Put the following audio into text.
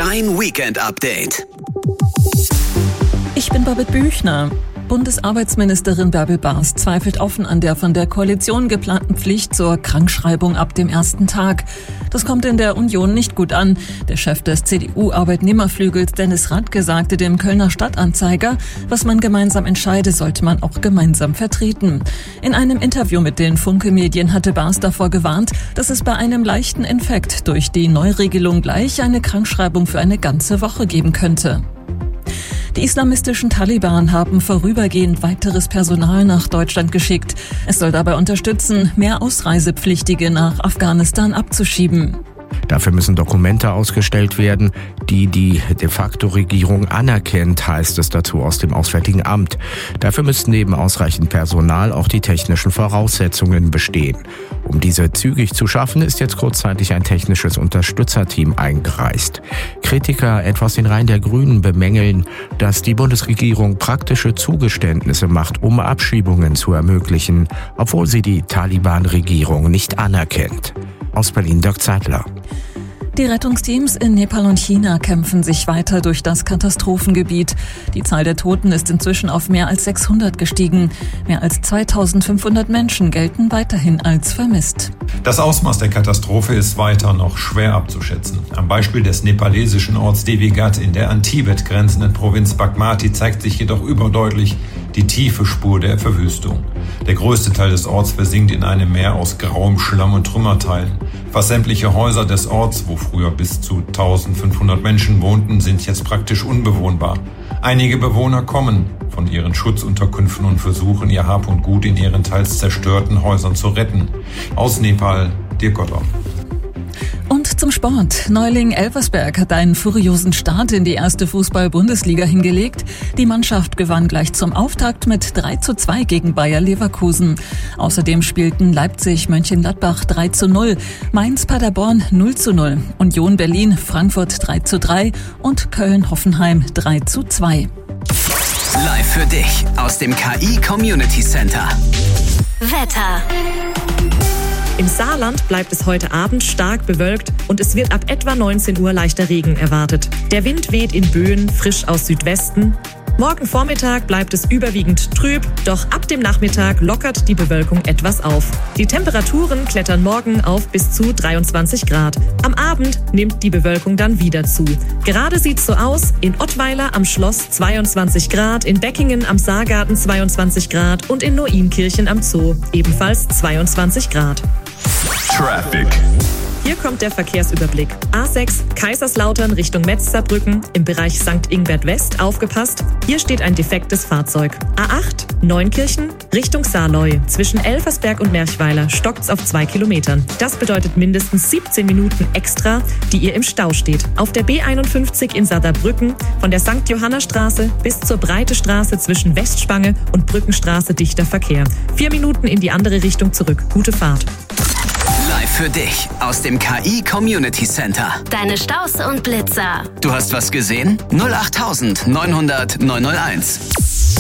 Dein Weekend-Update. Ich bin Babette Büchner. Bundesarbeitsministerin Bärbel Bas zweifelt offen an der von der Koalition geplanten Pflicht zur Krankschreibung ab dem ersten Tag. Das kommt in der Union nicht gut an. Der Chef des CDU-Arbeitnehmerflügels Dennis Radke sagte dem Kölner Stadtanzeiger, was man gemeinsam entscheide, sollte man auch gemeinsam vertreten. In einem Interview mit den Funke-Medien hatte Bas davor gewarnt, dass es bei einem leichten Infekt durch die Neuregelung gleich eine Krankschreibung für eine ganze Woche geben könnte. Die islamistischen Taliban haben vorübergehend weiteres Personal nach Deutschland geschickt. Es soll dabei unterstützen, mehr Ausreisepflichtige nach Afghanistan abzuschieben. Dafür müssen Dokumente ausgestellt werden, die die de facto Regierung anerkennt, heißt es dazu aus dem Auswärtigen Amt. Dafür müssten neben ausreichend Personal auch die technischen Voraussetzungen bestehen. Um diese zügig zu schaffen, ist jetzt kurzzeitig ein technisches Unterstützerteam eingereist. Kritiker, etwa aus den Reihen der Grünen, bemängeln, dass die Bundesregierung praktische Zugeständnisse macht, um Abschiebungen zu ermöglichen, obwohl sie die Taliban-Regierung nicht anerkennt. Aus Berlin, Dirk Zeitler. Die Rettungsteams in Nepal und China kämpfen sich weiter durch das Katastrophengebiet. Die Zahl der Toten ist inzwischen auf mehr als 600 gestiegen. Mehr als 2500 Menschen gelten weiterhin als vermisst. Das Ausmaß der Katastrophe ist weiter noch schwer abzuschätzen. Am Beispiel des nepalesischen Orts Devigat in der an Tibet grenzenden Provinz Bagmati zeigt sich jedoch überdeutlich die tiefe Spur der Verwüstung. Der größte Teil des Orts versinkt in einem Meer aus grauem Schlamm und Trümmerteilen. Fast sämtliche Häuser des Orts, wo früher bis zu 1500 Menschen wohnten, sind jetzt praktisch unbewohnbar. Einige Bewohner kommen von ihren Schutzunterkünften und versuchen, ihr Hab und Gut in ihren teils zerstörten Häusern zu retten. Aus Nepal, Dirk Gottler. Und zum Sport. Neuling Elversberg hat einen furiosen Start in die erste Fußball-Bundesliga hingelegt. Die Mannschaft gewann gleich zum Auftakt mit 3:2 gegen Bayer Leverkusen. Außerdem spielten Leipzig Mönchengladbach 3:0, Mainz Paderborn 0:0, Union Berlin Frankfurt 3:3 und Köln Hoffenheim 3:2. Live für dich aus dem KI Community Center. Wetter. Im Saarland bleibt es heute Abend stark bewölkt und es wird ab etwa 19 Uhr leichter Regen erwartet. Der Wind weht in Böen frisch aus Südwesten. Morgen Vormittag bleibt es überwiegend trüb, doch ab dem Nachmittag lockert die Bewölkung etwas auf. Die Temperaturen klettern morgen auf bis zu 23 Grad. Am Abend nimmt die Bewölkung dann wieder zu. Gerade sieht's so aus: in Ottweiler am Schloss 22 Grad, in Beckingen am Saargarten 22 Grad und in Noienkirchen am Zoo ebenfalls 22 Grad. Traffic. Hier kommt der Verkehrsüberblick. A6 Kaiserslautern Richtung Metzgerbrücken im Bereich St. Ingbert West aufgepasst. Hier steht ein defektes Fahrzeug. A8 Neunkirchen Richtung Saarleu. Zwischen Elversberg und Merchweiler stockt's auf 2 Kilometern. Das bedeutet mindestens 17 Minuten extra, die ihr im Stau steht. Auf der B51 in Saarbrücken von der St. Johanna-Straße bis zur Breite Straße zwischen Westspange und Brückenstraße dichter Verkehr. 4 Minuten in die andere Richtung zurück. Gute Fahrt. Live für dich aus dem KI Community Center. Deine Staus und Blitzer. Du hast was gesehen? 08900 901.